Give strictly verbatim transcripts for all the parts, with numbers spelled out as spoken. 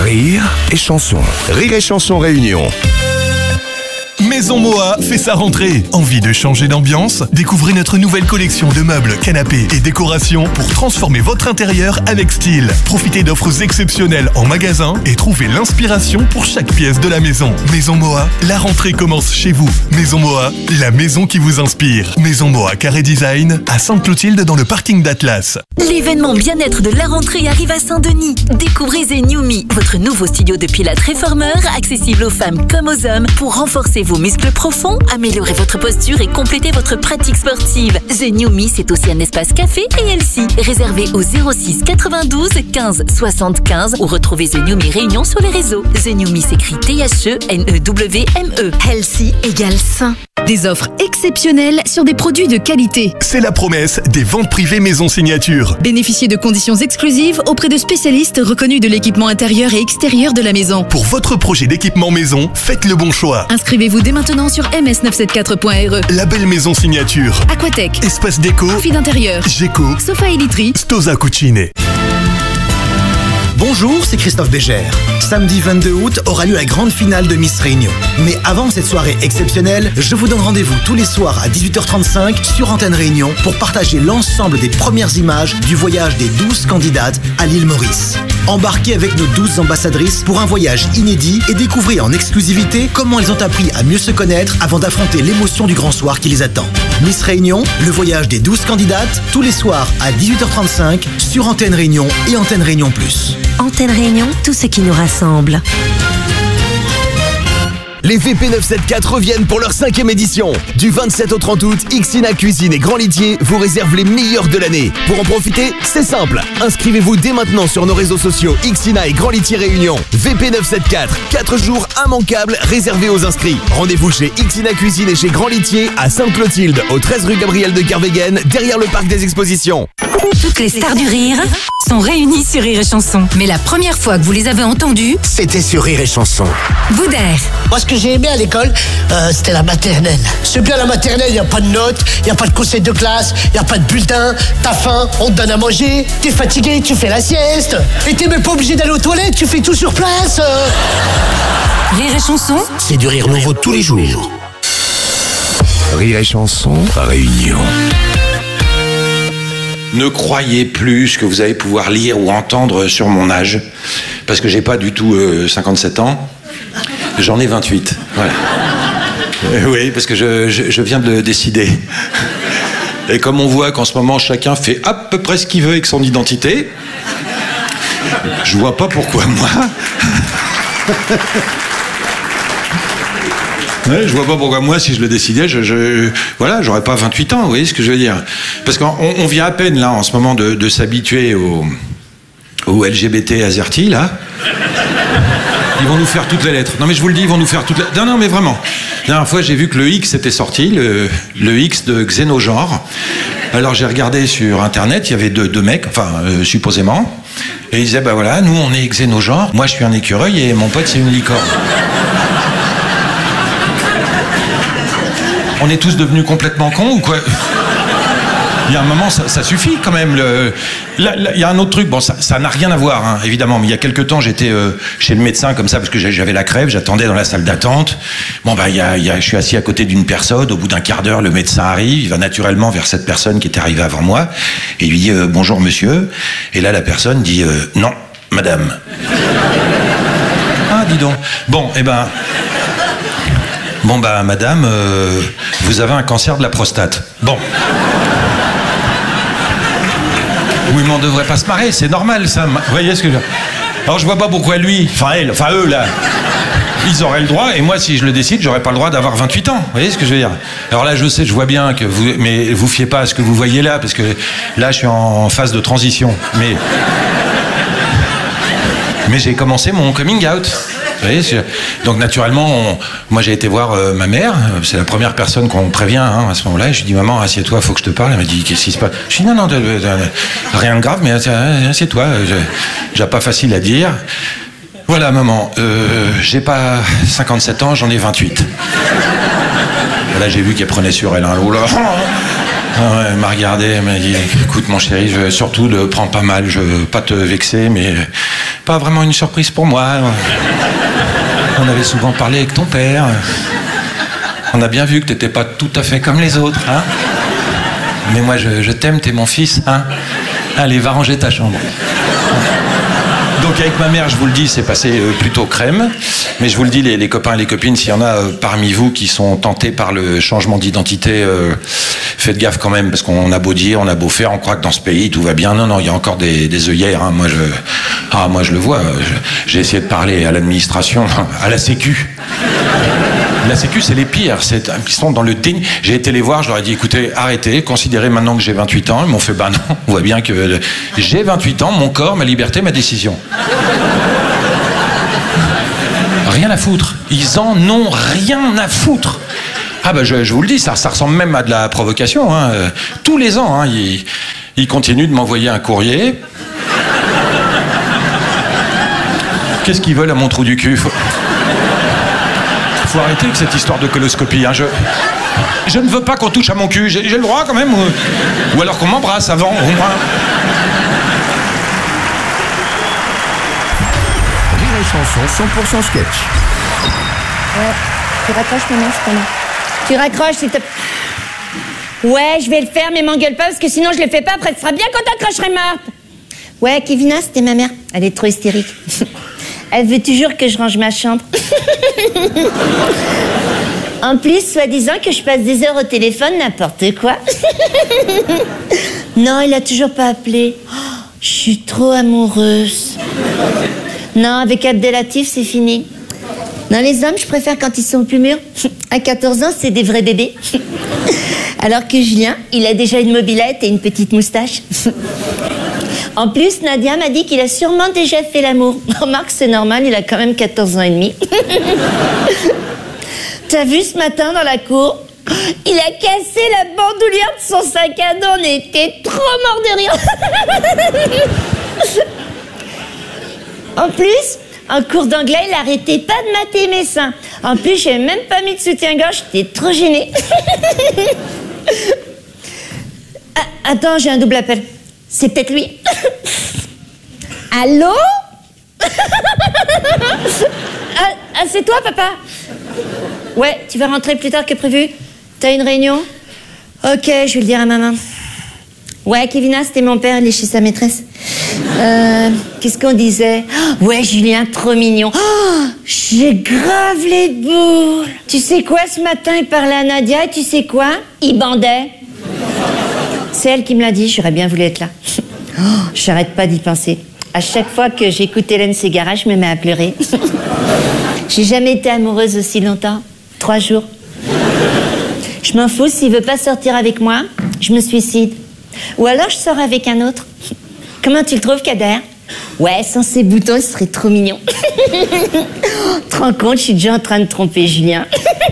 Rire et chanson. Rire et chanson réunion. Maison Moa fait sa rentrée. Envie de changer d'ambiance? Découvrez notre nouvelle collection de meubles, canapés et décorations pour transformer votre intérieur avec style. Profitez d'offres exceptionnelles en magasin et trouvez l'inspiration pour chaque pièce de la maison. Maison Moa, la rentrée commence chez vous. Maison Moa, la maison qui vous inspire. Maison Moa Carré Design à Sainte-Clotilde dans le parking d'Atlas. L'événement bien-être de la rentrée arrive à Saint-Denis. Découvrez The New Me, votre nouveau studio de pilates réformeur, accessible aux femmes comme aux hommes pour renforcer vos muscles profonds, améliorer votre posture et compléter votre pratique sportive. The New Me, c'est aussi un espace café et healthy. Réservé au zéro six quatre-vingt-douze quinze soixante-quinze ou retrouvez The New Me Réunion sur les réseaux. The New Me s'écrit T H E N E W M E. Healthy égale sain. Des offres exceptionnelles sur des produits de qualité. C'est la promesse des ventes privées Maison Signature. Bénéficiez de conditions exclusives auprès de spécialistes reconnus de l'équipement intérieur et extérieur de la maison. Pour votre projet d'équipement maison, faites le bon choix. Inscrivez-vous dès maintenant sur m s neuf cent soixante-quatres point r e. Label Maison Signature. Aquatech. Espace déco. Profil d'intérieur. Géco. Sofa et literie. Stosa Cucine. Bonjour, c'est Christophe Bégère. Samedi vingt-deux août aura lieu la grande finale de Miss Réunion. Mais avant cette soirée exceptionnelle, je vous donne rendez-vous tous les soirs à dix-huit heures trente-cinq sur Antenne Réunion pour partager l'ensemble des premières images du voyage des douze candidates à l'île Maurice. Embarquez avec nos douze ambassadrices pour un voyage inédit et découvrez en exclusivité comment elles ont appris à mieux se connaître avant d'affronter l'émotion du grand soir qui les attend. Miss Réunion, le voyage des douze candidates, tous les soirs à dix-huit heures trente-cinq sur Antenne Réunion et Antenne Réunion plus. Antenne Réunion, tout ce qui nous rassemble. Les V P neuf cent soixante-quatorze reviennent pour leur cinquième édition. Du vingt-sept au trente août, Xina Cuisine et Grand Litier vous réservent les meilleurs de l'année. Pour en profiter, c'est simple. Inscrivez-vous dès maintenant sur nos réseaux sociaux Xina et Grand Litier Réunion. V P neuf cent soixante-quatorze, quatre jours immanquables réservés aux inscrits. Rendez-vous chez Xina Cuisine et chez Grand Litier à Sainte-Clotilde, au treize rue Gabriel de Kervegen, derrière le parc des expositions. Toutes les stars du rire sont réunies sur Rire et Chanson. Mais la première fois que vous les avez entendues, C'était sur Rire et chanson. Boudère. Moi, ce que j'ai aimé à l'école, euh, c'était la maternelle. C'est bien la maternelle, il n'y a pas de notes, il n'y a pas de conseil de classe, il n'y a pas de bulletin, t'as faim, on te donne à manger, t'es fatigué, tu fais la sieste. Et t'es même pas obligé d'aller aux toilettes, tu fais tout sur place. euh. Rire et Chanson, C'est du rire nouveau tous les jours. Rire et chanson réunion. Ne croyez plus que vous allez pouvoir lire ou entendre sur mon âge, parce que j'ai pas du tout euh, cinquante-sept ans, j'en ai vingt-huit. Voilà. Euh, oui, parce que je, je, je viens de le décider. Et comme on voit qu'en ce moment chacun fait à peu près ce qu'il veut avec son identité, je vois pas pourquoi moi. Ouais, je vois pas pourquoi moi, si je le décidais, je, je, voilà, j'aurais pas vingt-huit ans, vous voyez ce que je veux dire? Parce qu'on on vient à peine, là, en ce moment, de, de s'habituer au, au L G B T AZERTY, là. Ils vont nous faire toutes les lettres. Non, mais je vous le dis, ils vont nous faire toutes les... Non, non, mais vraiment. La dernière fois, j'ai vu que le X était sorti, le, le X de Xénogenre. Alors, j'ai regardé sur Internet, il y avait deux, deux mecs, enfin, euh, supposément, et ils disaient, bah voilà, nous, on est Xénogenre, moi, je suis un écureuil, et mon pote, c'est une licorne. On est tous devenus complètement cons ou quoi? Il y a un moment, ça, ça suffit quand même. Le... Là, là, il y a un autre truc, bon, ça n'a rien à voir, hein, évidemment, mais il y a quelques temps, j'étais euh, chez le médecin comme ça, parce que j'avais la crève, j'attendais dans la salle d'attente. Bon, bah, il y a, il y a, je suis assis à côté d'une personne, au bout d'un quart d'heure, le médecin arrive, il va naturellement vers cette personne qui était arrivée avant moi, et il lui dit euh, « Bonjour monsieur », et là, la personne dit euh, « Non, madame ». Ah, dis donc. Bon, eh ben... Bon, bah, madame, euh, vous avez un cancer de la prostate. Bon. Oui, mais on devrait pas se marrer, c'est normal, ça. Vous voyez ce que je veux dire? Alors, je vois pas pourquoi lui, enfin elle, enfin eux, là, ils auraient le droit, et moi, si je le décide, j'aurais pas le droit d'avoir vingt-huit ans. Vous voyez ce que je veux dire? Alors là, je sais, je vois bien que vous... Mais vous fiez pas à ce que vous voyez là, parce que là, je suis en phase de transition. Mais... Mais j'ai commencé mon coming out. Vous voyez, donc naturellement, on, moi j'ai été voir euh, ma mère, c'est la première personne qu'on prévient hein, à ce moment-là, et je lui dis maman, assieds-toi, faut que je te parle. Elle m'a dit qu'est-ce qui se passe? Je lui dis non, non, de, de, de, rien de grave, mais assieds-toi, j'ai pas facile à dire. Voilà maman, euh, j'ai pas cinquante-sept ans, j'en ai vingt-huit. Là j'ai vu qu'elle prenait sur elle, hein, oh là. Ah ouais, elle m'a regardé, elle m'a dit écoute mon chéri, je, surtout ne prends pas mal, je veux pas te vexer, mais pas vraiment une surprise pour moi. On avait souvent parlé avec ton père. On a bien vu que t'étais pas tout à fait comme les autres, hein. Mais moi, je, je t'aime, t'es mon fils, hein. Allez, va ranger ta chambre. Donc avec ma mère, je vous le dis, c'est passé euh, plutôt crème. Mais je vous le dis, les, les copains et les copines, s'il y en a euh, parmi vous qui sont tentés par le changement d'identité, euh, faites gaffe quand même, parce qu'on a beau dire, on a beau faire, on croit que dans ce pays, tout va bien. Non, non, il y a encore des, des œillères, hein. Moi, je, ah, moi, je le vois. Je, j'ai essayé de parler à l'administration, à la Sécu. La Sécu, c'est les pires. C'est, ils sont dans le déni. J'ai été les voir, je leur ai dit, écoutez, arrêtez, considérez maintenant que j'ai vingt-huit ans. Ils m'ont fait, bah non, on voit bien que euh, j'ai vingt-huit ans, mon corps, ma liberté, ma décision. Rien à foutre. Ils en ont rien à foutre. Ah bah je, je vous le dis, ça, ça ressemble même à de la provocation, hein. Euh, tous les ans, hein, ils, ils continuent de m'envoyer un courrier. Qu'est-ce qu'ils veulent à mon trou du cul? Faut... Faut arrêter avec cette histoire de coloscopie, hein. Je, je ne veux pas qu'on touche à mon cul. J'ai, j'ai le droit quand même. Ou, ou alors qu'on m'embrasse avant, au moins. Rire et Chanson cent pour cent sketch. Ouais, tu raccroches maintenant, c'est pas moi. Tu raccroches, s'il te plaît. Ouais, je vais le faire, mais m'engueule pas, parce que sinon je le fais pas. Après, ce sera bien quand t'accrocherai morte. Ouais, Kevina, c'était ma mère. Elle est trop hystérique. Elle veut toujours que je range ma chambre. En plus, soi-disant que je passe des heures au téléphone, n'importe quoi. Non, il a toujours pas appelé. Oh, je suis trop amoureuse. Non, avec Abdelatif, c'est fini. Non, les hommes, je préfère quand ils sont plus mûrs. À quatorze ans, c'est des vrais bébés. Alors que Julien, il a déjà une mobilette et une petite moustache. En plus, Nadia m'a dit qu'il a sûrement déjà fait l'amour. Remarque, c'est normal, il a quand même quatorze ans et demi. T'as vu ce matin dans la cour? Il a cassé la bandoulière de son sac à dos. On était trop morts de rire. En plus, en cours d'anglais, il arrêtait pas de mater mes seins. En plus, j'ai même pas mis de soutien-gorge, j'étais trop gênée. Ah, attends, j'ai un double appel. C'est peut-être lui. Allô? ah, ah, c'est toi, papa? Ouais, tu vas rentrer plus tard que prévu? T'as une réunion? Ok, je vais le dire à maman. Ouais, Kevina, c'était mon père, il est chez sa maîtresse. Euh, qu'est-ce qu'on disait? Ouais, Julien, trop mignon. Oh, j'ai grave les boules. Tu sais quoi, ce matin, il parlait à Nadia, et tu sais quoi? Il bandait. C'est elle qui me l'a dit, j'aurais bien voulu être là. Oh, j'arrête pas d'y penser. À chaque fois que j'écoute Hélène Ségara, je me mets à pleurer. J'ai jamais été amoureuse aussi longtemps. Trois jours. Je m'en fous, s'il veut pas sortir avec moi, je me suicide. Ou alors je sors avec un autre. Comment tu le trouves, Kader? Ouais, sans ses boutons, il serait trop mignon. Tu te rends compte, je suis déjà en train de tromper Julien.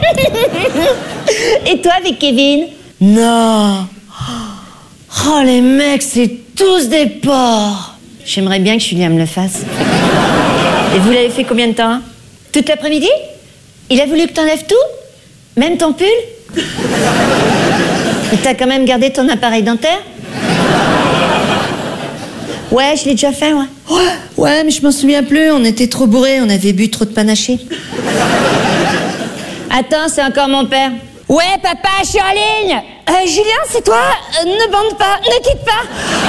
Et toi, avec Kevin? Non. Oh, les mecs, c'est tous des porcs. J'aimerais bien que Julien me le fasse. Et vous l'avez fait combien de temps? Toute l'après-midi? Il a voulu que t'enlèves tout? Même ton pull? Et t'as quand même gardé ton appareil dentaire? Ouais, je l'ai déjà fait, ouais. Ouais, ouais, mais je m'en souviens plus, on était trop bourrés, on avait bu trop de panaché. Attends, c'est encore mon père. Ouais, papa, je suis en ligne. Euh, Julien, c'est toi? euh, Ne bande pas, ne quitte pas.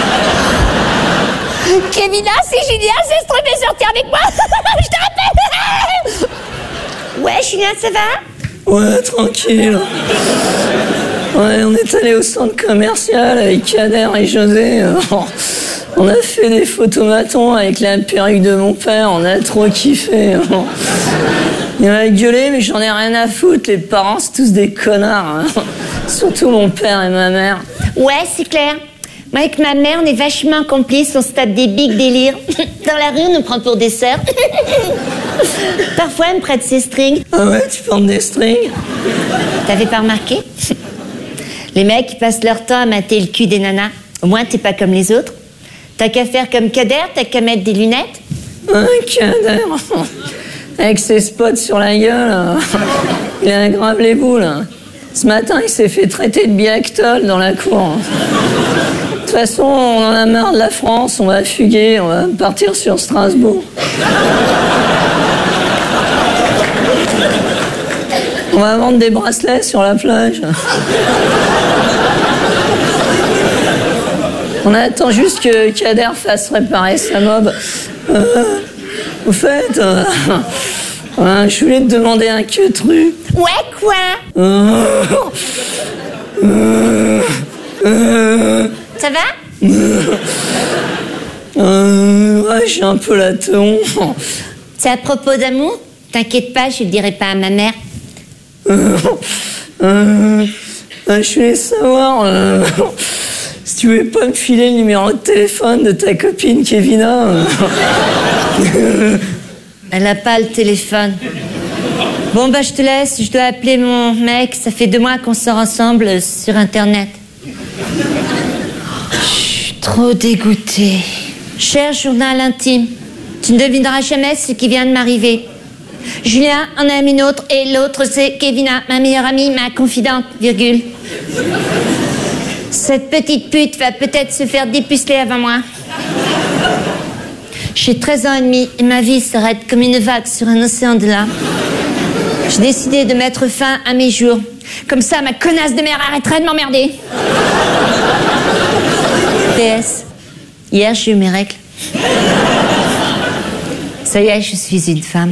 Kevina, c'est Julien, c'est ce truc de sortir avec moi. Je te rappelle. Ouais, Julien, ça va? Ouais, tranquille. Ouais, on est allé au centre commercial avec Kader et José. On a fait des photomatons avec la perruque de mon père, on a trop kiffé. Il m'a gueulé, mais j'en ai rien à foutre, les parents c'est tous des connards. Surtout mon père et ma mère. Ouais, c'est clair. Moi, avec ma mère, on est vachement complices, on se tape des big délires. Dans la rue, on nous prend pour des sœurs. Parfois, elle me prête ses strings. Ah ouais, tu portes des strings? T'avais pas remarqué? Les mecs, ils passent leur temps à mater le cul des nanas. Au moins, t'es pas comme les autres. T'as qu'à faire comme Kader, t'as qu'à mettre des lunettes. Ah, Kader. Avec ses spots sur la gueule, il a grave les boules. Ce matin, il s'est fait traiter de biactol dans la cour. toute façon, on en a marre de la France, on va fuguer, on va partir sur Strasbourg. On va vendre des bracelets sur la plage. On attend juste que Kader fasse réparer sa mob. Euh, au fait, euh, euh, je voulais te demander un queutru. Ouais, quoi? Euh, euh, euh, Ça va? euh, ouais, j'ai un peu la teon. C'est à propos d'amour? T'inquiète pas, je le dirai pas à ma mère. Euh, euh, euh, je voulais savoir euh, si tu voulais pas me filer le numéro de téléphone de ta copine Kevina. Euh. Elle a pas le téléphone. Bon, bah, je te laisse. Je dois appeler mon mec. Ça fait deux mois qu'on sort ensemble sur Internet. Je suis trop dégoûtée. Cher journal intime, tu ne devineras jamais ce qui vient de m'arriver. Julien en aime une autre et l'autre c'est Kevina, ma meilleure amie, ma confidente, virgule. Cette petite pute va peut-être se faire dépuceler avant moi. J'ai treize ans et demi et ma vie s'arrête comme une vague sur un océan de larmes. J'ai décidé de mettre fin à mes jours. Comme ça, ma connasse de mère arrêterait de m'emmerder. P S. Hier, j'ai eu mes règles. Ça y est, je suis une femme.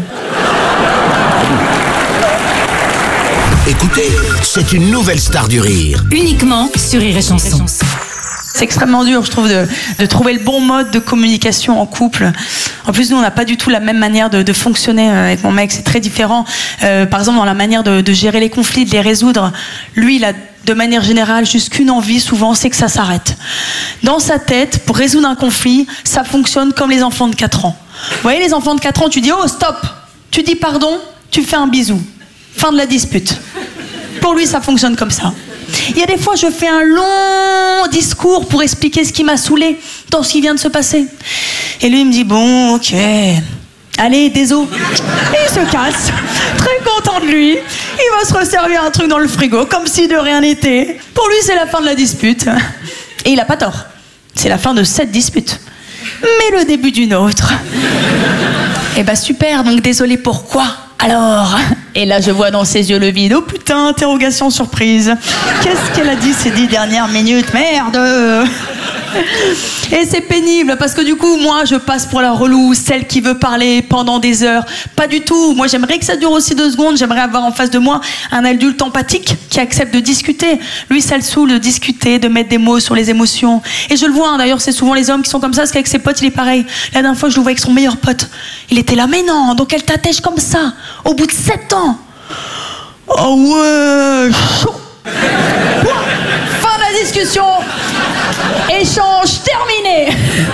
Écoutez, c'est une nouvelle star du rire. Uniquement sur Rire et Chanson. C'est extrêmement dur, je trouve, de, de trouver le bon mode de communication en couple. En plus, nous, on n'a pas du tout la même manière de, de fonctionner avec mon mec. C'est très différent. Euh, par exemple, dans la manière de, de gérer les conflits, de les résoudre. Lui, il a, de manière générale, juste qu'une envie, souvent, c'est que ça s'arrête. Dans sa tête, pour résoudre un conflit, ça fonctionne comme les enfants de quatre ans. Vous voyez, les enfants de quatre ans, tu dis « Oh, stop !» Tu dis « Pardon », tu fais un bisou. Fin de la dispute. Pour lui, ça fonctionne comme ça. Il y a des fois, je fais un long discours pour expliquer ce qui m'a saoulé dans ce qui vient de se passer. Et lui, il me dit, bon, ok, allez, désolé. Et il se casse, très content de lui. Il va se resservir un truc dans le frigo, comme si de rien n'était. Pour lui, c'est la fin de la dispute. Et il n'a pas tort. C'est la fin de cette dispute. Mais le début d'une autre. Eh ben super, donc désolé, pourquoi ? Alors, et là je vois dans ses yeux le vide. Oh putain, interrogation surprise. Qu'est-ce qu'elle a dit ces dix dernières minutes? Merde. Et c'est pénible parce que du coup, moi, je passe pour la relou, celle qui veut parler pendant des heures. Pas du tout. Moi, j'aimerais que ça dure aussi deux secondes. J'aimerais avoir en face de moi un adulte empathique qui accepte de discuter. Lui, ça le saoule de discuter, de mettre des mots sur les émotions. Et je le vois, hein, d'ailleurs, c'est souvent les hommes qui sont comme ça, parce qu'avec ses potes, il est pareil. La dernière fois, je le vois avec son meilleur pote. Il était là, mais non, donc elle t'attèche comme ça, au bout de sept ans. Oh ouais, chaud. Fin de la discussion. Échange terminé.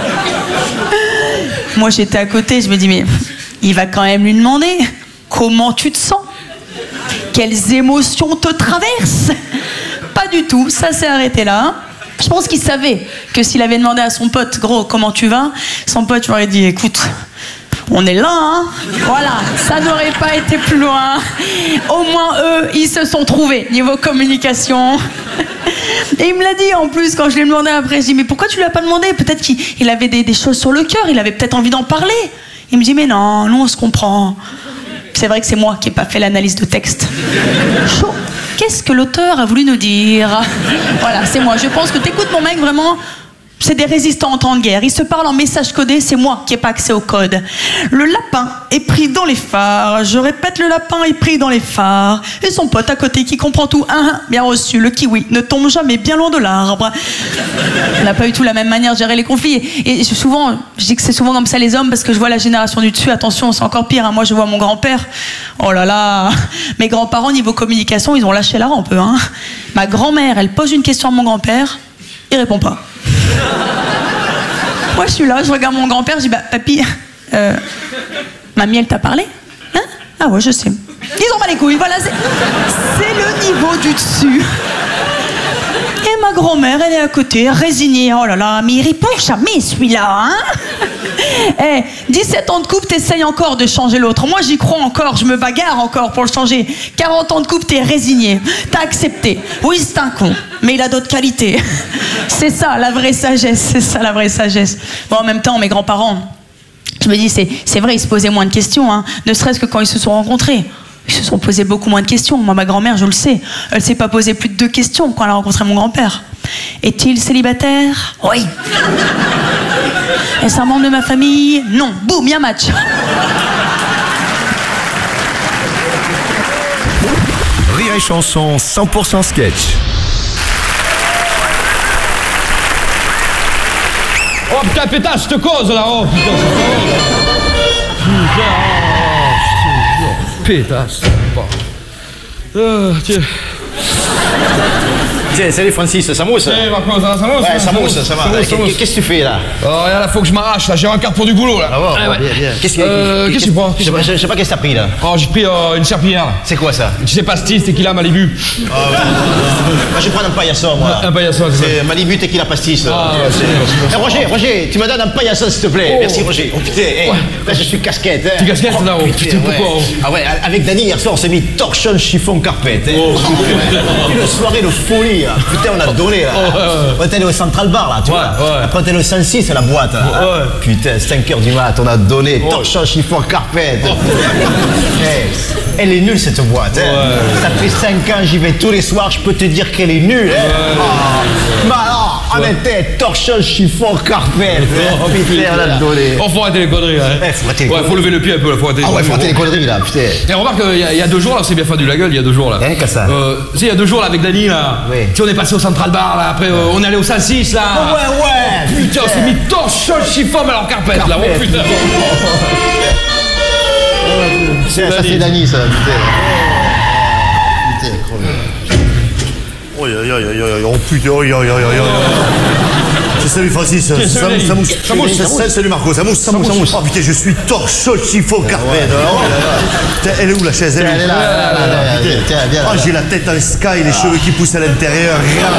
Moi j'étais à côté, je me dis mais il va quand même lui demander comment tu te sens, quelles émotions te traversent. Pas du tout, ça s'est arrêté là. Je pense qu'il savait que s'il avait demandé à son pote gros comment tu vas, son pote lui aurait dit écoute, on est là, hein. Voilà, ça n'aurait pas été plus loin. Au moins, eux, ils se sont trouvés, niveau communication. Et il me l'a dit, en plus, quand je lui ai demandé après, je dis, mais pourquoi tu lui as pas demandé? Peut-être qu'il avait des, des choses sur le cœur, il avait peut-être envie d'en parler. Il me dit, mais non, nous, on se comprend. C'est vrai que c'est moi qui n'ai pas fait l'analyse de texte. Chaud. Qu'est-ce que l'auteur a voulu nous dire? Voilà, c'est moi. Je pense que t'écoutes mon mec, vraiment... C'est des résistants en temps de guerre. Ils se parlent en message codé, c'est moi qui n'ai pas accès au code. Le lapin est pris dans les phares. Je répète, le lapin est pris dans les phares. Et son pote à côté qui comprend tout. Ah, bien reçu, le kiwi ne tombe jamais bien loin de l'arbre. On n'a pas eu tout la même manière de gérer les conflits. Et souvent, je dis que c'est souvent comme ça les hommes, parce que je vois la génération du dessus. Attention, c'est encore pire. Hein. Moi, je vois mon grand-père. Oh là là. Mes grands-parents, niveau communication, ils ont lâché la rampe, hein. Ma grand-mère, elle pose une question à mon grand-père. Il répond pas. Moi, je suis là, je regarde mon grand-père, je dis, bah, papy, euh, mamie, elle t'a parlé? Hein? Ah ouais, je sais. Ils ont mal les couilles, voilà, c'est, c'est le niveau du dessus. Et ma grand-mère, elle est à côté, résignée. Oh là là, mais il répond jamais celui-là, hein. Eh, dix-sept ans de couple, t'essayes encore de changer l'autre. Moi, j'y crois encore, je me bagarre encore pour le changer. quarante ans de couple, t'es résigné. T'as accepté. Oui, c'est un con, mais il a d'autres qualités. C'est ça, la vraie sagesse. C'est ça, la vraie sagesse. Bon, en même temps, mes grands-parents, je me dis, c'est, c'est vrai, ils se posaient moins de questions, hein. Ne serait-ce que quand ils se sont rencontrés. Ils se sont posés beaucoup moins de questions. Moi, ma grand-mère, je le sais, elle s'est pas posé plus de deux questions quand elle a rencontré mon grand-père. Est-il célibataire? Oui. Est-ce un membre de ma famille? Non. Boum, y a match. Rire et chanson cent pour cent sketch. Oh putain, pétasse, je te cause là, oh putain, putain, pétasse. Euh, tiens. Tiens, salut Francis, ça mousse? Salut Marco, ça va, ça mousse? Ouais, ça mousse, ça va. Qu'est-ce que tu fais là? Oh, regarde, là, faut que je m'arrache là, j'ai un quart pour du boulot là. Ah bon, ah, ouais. Bien, bien. Qu'est-ce que euh, qu'est-ce que tu prends? Je sais pas, je sais pas qu'est-ce que t'as pris là. Oh, j'ai pris euh, une serpillière. C'est quoi ça? Tu sais, pastis, tequila, Malibu. Oh, ouais. Moi, je vais prendre un paillasson, moi. Un paillasson, c'est Malibu, tequila, pastis. Ah, ouais, c'est... Eh, Roger, Roger, tu me donnes un paillasson s'il te plaît. Oh. Merci Roger. Oh putain, hey, ouais. Là je suis casquette. Hein. Tu casquette là, oh putain, ouais. pourquoi oh. Ah ouais, avec Dany hier soir on s'est mis torchon chiffon carpette. Hein. Oh, ouais. Une soirée de folie là. Putain, on a donné là. Oh, ouais, ouais. On était allé au Central Bar là, tu ouais, vois. Ouais. Après on était allé au cent six, c'est la boîte. Là. Ouais. Putain, cinq heures du mat, on a donné oh. torchon chiffon carpette. Oh. Hey, elle est nulle cette boîte. Hein. Ouais. Ça fait cinq ans, j'y vais tous les soirs, je peux te dire qu'elle est nulle. Hein. Ouais. Oh. Bah alors, on était torchon chiffon carpette. Oh, putain, on a donné. Oh, faut arrêter les conneries là. Hein. Faut arrêter les ouais, faut lever le pied un peu là, faut arrêter. Ah ouais, faut arrêter les conneries là, putain. Et remarque, il y, y a deux jours là, c'est bien fendu la gueule, il y a deux jours là. Hein, qu'est-ce ça euh, Tu sais, il y a deux jours là avec Dany là. Oui. Tu sais, on est passé au Central Bar là, après euh, on est allé au cent six là. Oh, ouais, ouais. Oh, putain, on s'est mis torchon chiffon mais alors carpette, carpette là. Oh putain. C'est ça, c'est Dany ça, putain. Putain, crevé. Oh, aïe, aïe, aïe, aïe, oh putain, aïe, aïe, aïe, aïe. Salut Francis, ça, ça, mousse, ça mousse, ça mousse, ça mousse. Salut Marco, ça mousse, ça mousse, ça mousse. Oh putain, je suis torchon chiffon carpette. Putain, elle est où la chaise? Elle est là. Oh, j'ai la tête en sky, les cheveux qui poussent à l'intérieur.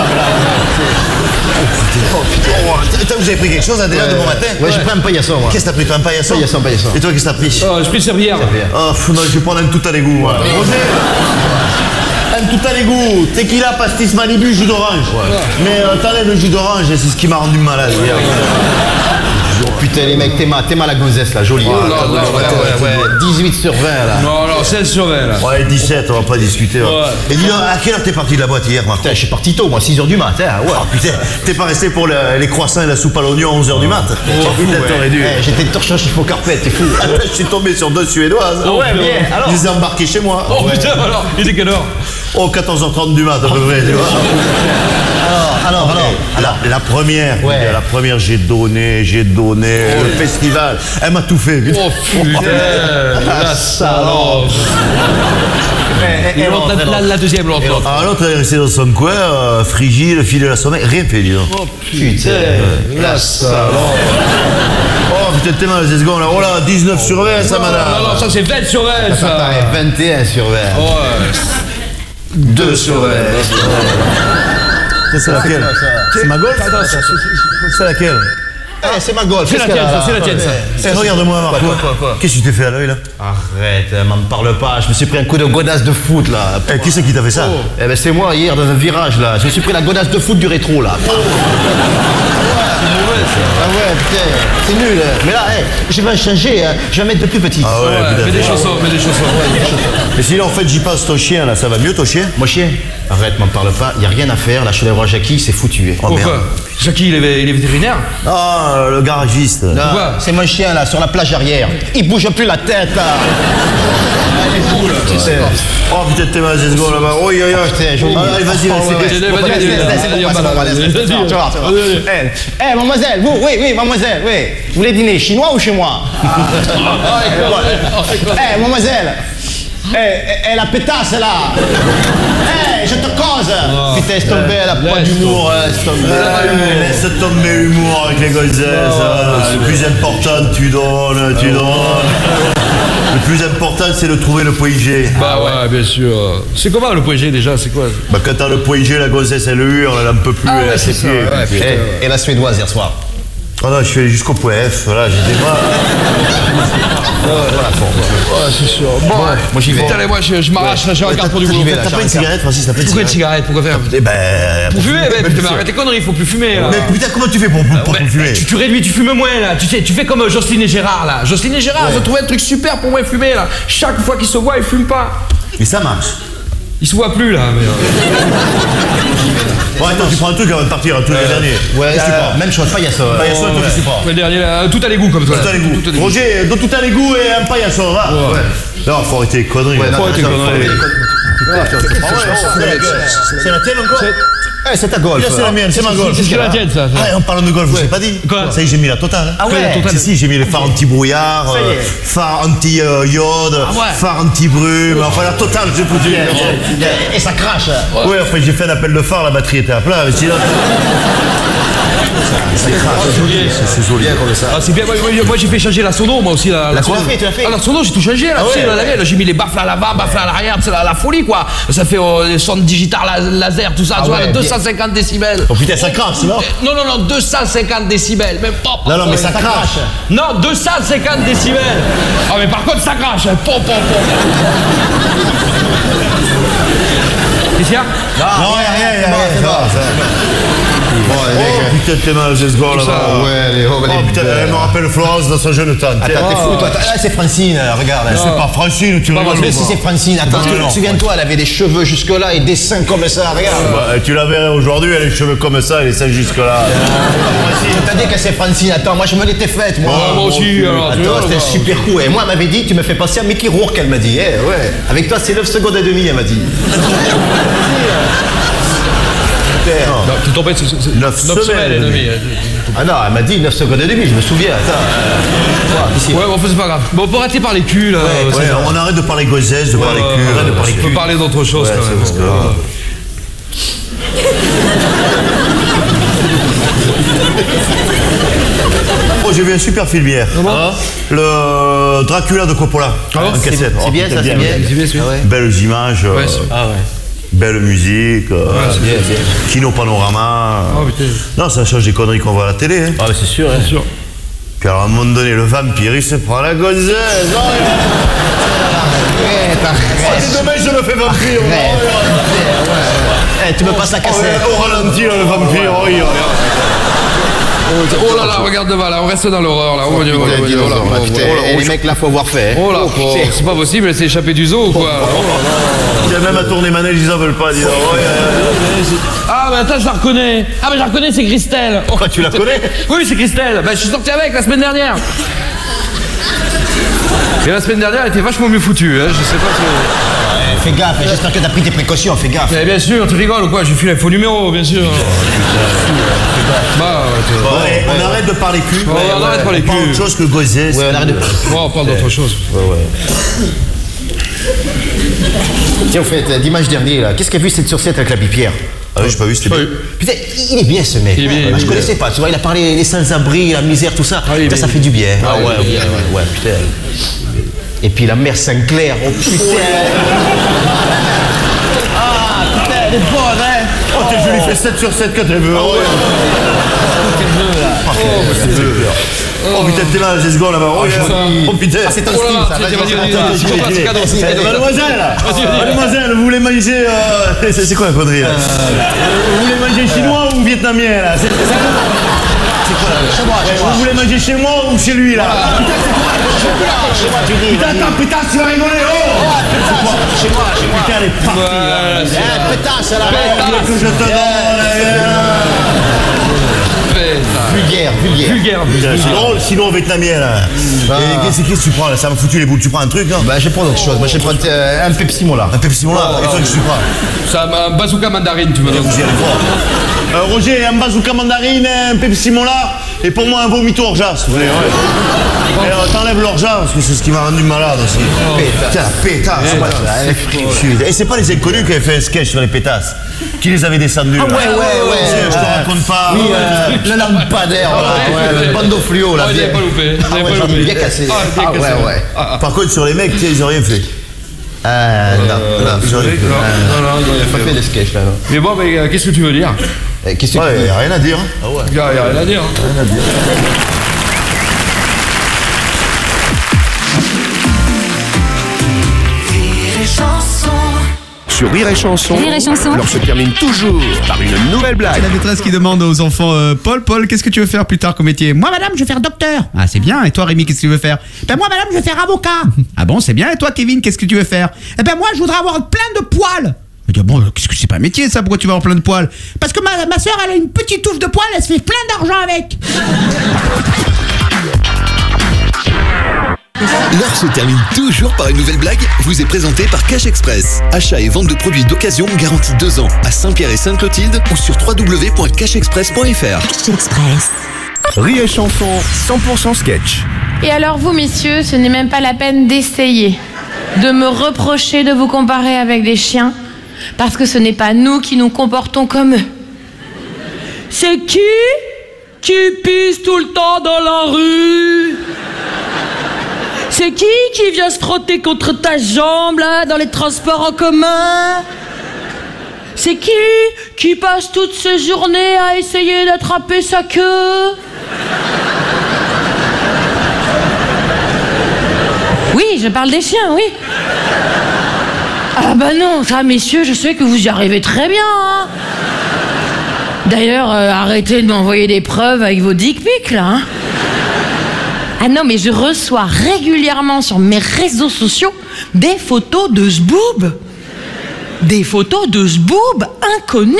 Oh putain, oh, vous avez pris quelque chose là, déjà de bon matin? Ouais, j'ai pris un paillasson moi. Qu'est-ce que t'as pris toi? Un paillasson? Paillasson, paillasson. Et toi qu'est-ce que t'as pris? Oh, j'ai pris servière. Oh, non, je vais prendre un tout à l'égout moi. Roger, un tout à l'égout, tequila, pastis, Malibu, jus d'orange. Ouais. Mais euh, t'enlèves le jus d'orange, c'est ce qui m'a rendu malade hier. Oh putain les mecs, t'es mal, t'es mal à gonzesse là, joli. Oh là là, ouais, ouais, ouais. dix-huit sur vingt là. Non, non, seize sur vingt là. Ouais, dix-sept, on va pas discuter. Ouais. Ouais. Et dis donc, à quelle heure t'es parti de la boîte hier, Marco? Putain, je suis parti tôt, moi, six heures du mat. Hein, ouais. Oh putain, t'es pas resté pour le, les croissants et la soupe à l'oignon à onze heures du mat? Oh, putain, t'aurais dû. Hey, j'étais torchon chiffon carpette, t'es fou. Je suis tombé sur deux Suédoises. Oh, ouais, bien. Alors. Je les ai embarqués chez moi. Oh ouais. putain, alors, il était quelle heure? Oh, quatorze heures trente du mat à peu près, tu vois. Alors, alors, alors, alors, la première, ouais. la première, j'ai donné, j'ai donné, oh, le ouais. festival, elle m'a tout fait. Oh putain, la salope. Et, et, et l'autre, la, la, la deuxième, l'autre. Ah, l'autre, elle est restée dans son coin, euh, frigide, filer la sommeil, rien fait, dis donc. Oh putain, la salope. Oh putain, t'es mal, c'est secondes là. Oh là, dix-neuf sur vingt, ça, madame. Non, non, ça, c'est vingt sur vingt, ça. Attends, vingt et un sur vingt. Ouais. deux sur vingt. C'est laquelle? C'est ma golf? C'est laquelle? Eh, c'est ma golf. C'est la tienne, c'est la tienne, ça. Eh, regarde-moi, Marco. Qu'est-ce que tu t'es fait à l'œil, là? Arrête, m'en parle pas. Je me suis pris un coup de godasse de foot, là. Eh, qui c'est qui t'a fait ça? Eh ben, c'est moi, hier, dans un virage, là. Je me suis pris la godasse de foot du rétro, là. Ah ouais, putain, c'est nul. Mais là, hey, je vais changer, hein. Je vais mettre de plus petit. Ah ouais, ouais, mets des chaussons, mets des chaussons. Ouais, des chaussons. Mais sinon, en fait, j'y passe ton chien, là, ça va mieux, ton chien? Mon chien? Arrête, m'en parle pas, y a rien à faire. Là, je suis allé voir Jackie, c'est foutu. Oh, pourquoi? Jackie, il est, il est vétérinaire? Ah, le garagiste. Pourquoi? C'est mon chien, là, sur la plage arrière. Il bouge plus la tête, là. Elle est fou, là. Oh putain, t'es mal, c'est secondes là-bas. Oh, yo, yo. Putain, joli. Allez, vas-y, vas-y. Eh, mademoiselle, vous, oui, oui, mademoiselle, oui. Vous voulez dîner chinois ou chez moi? Eh, mademoiselle. Eh, la pétasse, là. Eh, je te cause. Putain, laisse tomber, elle a pas d'humour, laisse tomber. Laisse tomber l'humour avec les gonzesses. Le plus important, tu donnes, tu donnes. Le plus important, c'est de trouver le point G. Bah ouais, bien sûr. C'est comment le point G déjà? C'est quoi? Bah quand t'as le point G, la grossesse elle hurle, elle en peut plus, Ah elle ouais, a ses c'est ça, pieds. ouais, puis- putain. Et, et la suédoise hier soir. Ah non, je suis allé jusqu'au point F, voilà, j'étais pas. Ouais, c'est sûr. Bon, moi j'y vais. Putain, allez, moi je, je m'arrache, là, je regarde pour du T'as boulot. t'as pas une cigarette, Francis? T'as pas une Pourquoi une cigarette? cigarette? Pourquoi faire? Eh ben. Pour fumer, mais putain, mais arrête tes conneries, il faut plus fumer là. Mais putain, comment tu fais pour, pour, pour Ouais, fumer? tu, tu réduis, tu fumes moins là. Tu sais, tu fais comme Jocelyne et Gérard là. Jocelyne et Gérard, ils ont trouvé un truc super pour moins fumer là. Chaque fois qu'ils se voient, ils fument pas. Mais ça marche. Ils se voient plus là. Mais, euh, Bon, attends, tu prends un truc avant de partir, un truc le dernier. Ouais, qu'est-ce que tu prends? Même chose, paillasson. Paillasson, toi, qu'est-ce que tu prends? le dernier là, tout à l'égout comme toi. Tout à l'égout. Tout à l'égout. Roger, donne tout à l'égout et un paillasson, va. Ouais. Non, faut arrêter les conneries. Ouais, non, Faut non, arrêter non, les faut conneries. arrêter les C'est la tienne encore? Eh, c'est ta golf. Là, c'est la mienne, c'est ma golf. C'est ce qu'elle a tienne ça. Ah, et on parle de golf, je vous ai pas dit. Quoi? Ça y est, j'ai mis la totale. Ah ouais. La totale. Si, si, j'ai mis les phares anti-brouillard, Ça y est. euh, phares anti-iode, Ah ouais. phares anti-brume, enfin la totale, j'ai tout dit. Et ça crache. Ouais, enfin j'ai fait un appel de phare, la batterie était à plat, mais sinon. Ça crache. C'est c'est joli. Bien comme ça. Ah, c'est bien, moi, moi, moi, j'ai fait changer la sono moi aussi. La, La sono. coiffée, tu l'as fait? Ah, la sono j'ai tout changé là, Ah tu sais, ouais, là, la ouais. vieille, là, j'ai mis les baffles à l'avant, baffles à l'arrière, c'est la, la folie quoi. Ça fait euh, les sons digital la- laser, tout ça, Ah tu vois, ouais, deux cent cinquante décibels. Oh putain, ça crache, non? Euh, Non, non, non, deux cent cinquante décibels, même pas. Non, non, mais ça crache. Non, deux cent cinquante décibels. Ah, mais par contre, ça crache. hein. Pom, pom, pom. Qu'est-ce qu'il y a? Non, y'a rien, y'a rien. ça va, ça va. Bon, les mecs. Oh putain, t'es mal, j'ai ce gars là-bas. Ouais, les oh, Oh les putain, elle me rappelle Florence dans sa jeune tante. Attends, t'es fou, toi. Là, c'est Francine, regarde. C'est pas Francine, tu rigoles. Mais si c'est Francine, attends, Non, non. souviens-toi, elle avait des cheveux jusque-là et des seins comme ça, regarde. Bah, tu la verrais aujourd'hui, elle a les cheveux comme ça, elle est celle jusque-là. Je t'as dit que c'est Francine, attends, moi je me l'étais faite, moi. Ouais, moi aussi, alors, tu vois, Attends, c'était moi. super cool. Et moi, elle m'avait dit, tu me fais penser à Mickey Rourke, elle m'a dit. Eh, ouais. Avec toi, c'est neuf secondes et demie, elle m'a dit. Non, tu tombes, c'est c'est- Neuf semaines semaines et et demie. Ah non, elle m'a dit neuf secondes et demie, je me souviens. Attends. Ici. Ouais, bon, c'est pas grave. Bon, on peut arrêter par les culs là. Ouais, c'est Ouais, ça. on arrête de parler gossesse, de parler Ouais, cul, ouais, arrête de ouais, parler on peut cul. parler d'autre chose Ouais, quand c'est même. bon, parce que, ouais. Oh, j'ai vu un super film hier. Le Dracula de Coppola. Ah bon en cassette. C'est Oh, bien, putain, ça, c'est bien. C'est bien, c'est bien. Belles images, euh, Ouais, c'est- ah ouais. belle musique, euh, c'est bien, bien. Kino Panorama. Oh, putain. Non, ça change des conneries qu'on voit à la télé. Hein. Ah, mais c'est sûr, hein. Bien sûr. Puis alors, à un moment donné, le vampire, il se prend la gonzesse. Oh, c'est dommage, je le fais vampire. Eh, tu me passes la Oh, cassette. au ralenti, là, le vampire. Oh, il- Oh là là, regarde devant là, on reste dans l'horreur là. Oh, mon Dieu, oh, Putain, mon Dieu, oh là, dinosaure, oh, putain. oh là, Et oh, les mecs là, faut avoir fait. hein. Oh là, Oh, oh, putain. c'est pas possible, elle s'est échappée du zoo ou quoi? Oh là là. Il y a même à tourner manège, ils en veulent pas, dis donc. Oh, il y a- Ah, mais attends, je la reconnais. Ah, mais je la reconnais, c'est Christelle. Oh, Quoi, tu la connais? Oui, c'est Christelle. Ben, je suis sorti avec la semaine dernière. Et la semaine dernière, elle était vachement mieux foutue. Hein. Je sais pas si. Fais gaffe, j'espère que t'as pris tes précautions, fais gaffe. Mais bien sûr, tu rigoles ou quoi? J'ai filé un faux numéro, bien sûr. Bah, ouais, tu vois. Bon, eh, on arrête de parler cul. Ouais, on arrête de parler Pas cul. autre chose que gossesse. Ouais, on arrête de. Bon, on parle d'autre chose. Tiens, au fait, dimanche dernier, là, qu'est-ce qu'a vu cette sur sept avec l'abbé Pierre? Ah oui, j'ai pas vu, c'était bien. Putain, il est bien ce mec. Il est bien, il est Ah, je bien. connaissais pas, tu vois, il a parlé des sans-abri, la misère, tout ça. il est Putain, bien. ça fait du bien. Ah ouais, ouais, il est bien, ouais, ouais, putain. Et puis la mère Sinclair, oh putain. Ah, putain, elle est bonne, hein. Oh, t'es- je lui fais sept sur sept quand elle veut. Oh, oh putain, t'es là, j'ai ce gars là-bas. Oh, joli. oh putain. Ah, c'est ton Oh là style, là, ça. tiens, Vas-y, vas-y, vas-y, vas-y, attends, vas-y, attends, c'est attends, pas, c'est cadeau, c'est attends, cadeau. Mademoiselle, Vas-y, vas-y. mademoiselle, vous voulez manger. euh, C'est c'est quoi la connerie là Vous voulez manger chinois ou vietnamien là C'est c'est quoi C'est quoi là? Chez moi, chez moi. Vous voulez manger chez moi ou chez lui là Putain, c'est quoi? Chez moi, tu dis. Putain, attends, putain, tu vas rigoler. Oh Chez moi, chez moi, chez moi. Putain, elle est partie là. Voilà, c'est Eh, pétasse, la Il mère. faut que je te donne. Vulgaire, vulgaire. Vulgaire. Putain, C'est drôle, sinon vietnamien là. Et qu'est-ce qu'est-ce que tu prends là Ça m'a foutu les boules. Tu prends un truc là Bah, je vais prendre autre chose. Moi, je vais prendre euh, un Pepsi Mola. Un Pepsi Mola. Et toi, qu'est-ce que tu prends Ça, un bazooka mandarine, tu me donnes. Vous y allez voir. Euh, Roger, un bazooka mandarine, un Pepsi Mola, et pour moi un vomito Orjas. Vous voulez, ouais. Et alors, t'enlèves l'argent, parce que c'est ce qui m'a rendu malade aussi. Oh. Putain, pétasse. Et c'est pas les inconnus qui avaient fait un sketch sur les pétasses, qui les avaient descendus. Ah ouais, ouais, ouais. Je te raconte pas. Oui, euh, le lampadaire, voilà. Le bandeau fluo, là. Ah, il n'y a pas loupé. Ah ouais, j'en ai bien cassé. Ah ouais, ouais. Par contre, sur les mecs, ils ont rien fait. Ah non, non, ils ont rien fait. Non, non, non, il J'ai pas fait de sketch, là, non. Mais bon, mais euh, qu'est-ce que tu veux dire? Qu'est-ce que Ouais, tu il veux n'y a rien à dire. Ah ouais. Il n'y a rien à dire. Rien à dire. Sur Rire et Chanson, Rire et Chanson. l'heure se termine toujours par une nouvelle blague. La maîtresse qui demande aux enfants euh, Paul, Paul, qu'est-ce que tu veux faire plus tard comme métier? Moi, madame, je veux faire docteur. Ah, c'est bien. Et toi, Rémi, qu'est-ce que tu veux faire? Ben moi, madame, je veux faire avocat. Ah bon, c'est bien. Et toi, Kevin, qu'est-ce que tu veux faire? Eh ben moi, je voudrais avoir plein de poils. Je dis, bon, qu'est-ce que c'est pas un métier ça? Pourquoi tu vas avoir plein de poils? Parce que ma, ma soeur, elle a une petite touffe de poils, elle se fait plein d'argent avec. L'heure se termine toujours par une nouvelle blague, vous est présentée par Cash Express. Achat et vente de produits d'occasion garantis deux ans à Saint-Pierre et Sainte-Clotilde ou sur w w w point cash express point f r. Cash Express. Rire et Chanson, cent pour cent sketch. Et alors vous, messieurs, ce n'est même pas la peine d'essayer de me reprocher de vous comparer avec des chiens, parce que ce n'est pas nous qui nous comportons comme eux. C'est qui qui pisse tout le temps dans la rue? C'est qui qui vient se frotter contre ta jambe, là, dans les transports en commun? C'est qui qui passe toute ses journées à essayer d'attraper sa queue? Oui, je parle des chiens, oui. Ah bah non, ça, messieurs, je sais que vous y arrivez très bien, hein. D'ailleurs, euh, arrêtez de m'envoyer des preuves avec vos dick pics, là, hein. Ah non, mais je reçois régulièrement sur mes réseaux sociaux des photos de zboob. Des photos de zboob inconnus.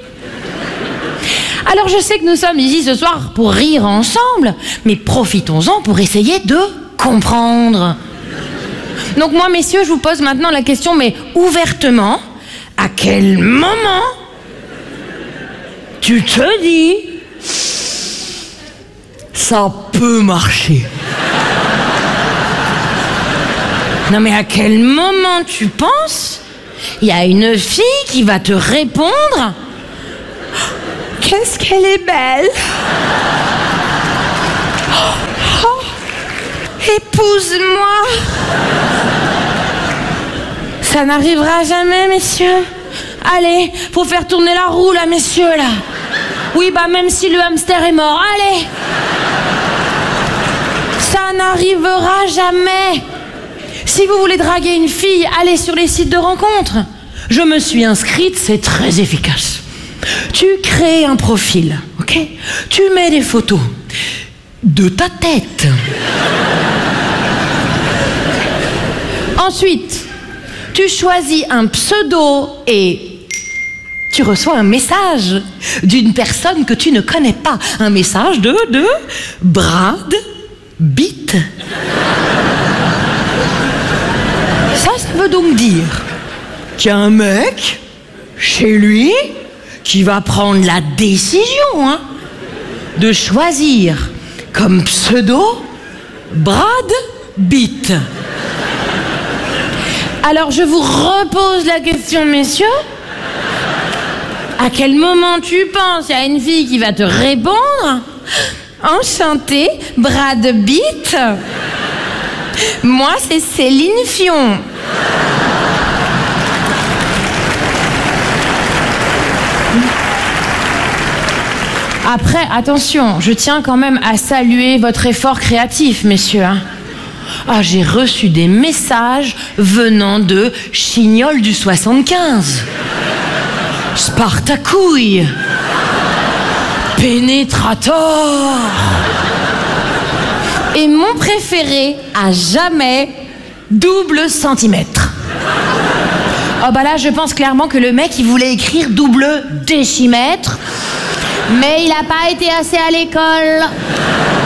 Alors je sais que nous sommes ici ce soir pour rire ensemble, mais profitons-en pour essayer de comprendre. Donc moi, messieurs, je vous pose maintenant la question, mais ouvertement, à quel moment tu te dis ça peut marcher? Non mais à quel moment tu penses il y a une fille qui va te répondre qu'est-ce qu'elle est belle? Oh, épouse-moi. Ça n'arrivera jamais, messieurs. Allez, faut faire tourner la roue là, messieurs, là. Oui, bah même si le hamster est mort, allez. Ça n'arrivera jamais. Si vous voulez draguer une fille, allez sur les sites de rencontres. Je me suis inscrite, c'est très efficace. Tu crées un profil, ok? Tu mets des photos de ta tête. Ensuite, tu choisis un pseudo et tu reçois un message d'une personne que tu ne connais pas. Un message de, de Brad Pitt. Ça, ça veut donc dire qu'il y a un mec chez lui qui va prendre la décision, hein, de choisir comme pseudo Brad Pitt. Alors je vous repose la question, messieurs. À quel moment tu penses à une fille qui va te répondre Enchanté, Brad Pitt. Moi, c'est Céline Fion. Après, attention, je tiens quand même à saluer votre effort créatif, messieurs. Hein. Ah, j'ai reçu des messages venant de Chignol du soixante-quinze. Spartacouille. Pénétrator. Et mon préféré à jamais, double centimètre. Oh bah là, je pense clairement que le mec, il voulait écrire double décimètre, mais il n'a pas été assez à l'école.